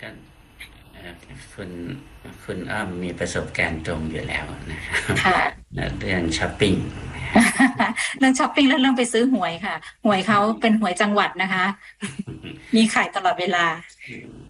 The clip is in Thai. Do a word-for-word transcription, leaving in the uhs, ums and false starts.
ก็เอ่อคุณคุณอ้อมมีประสบการณ์ตรงอยู่แล้วนะครับค่ะเรื่องช้อปปิ้งเรื่องช้อปปิ้งและเรื่องไปซื้อหวยค่ะหวยเขาเป็นหวยจังหวัดนะคะมีขายตลอดเวลา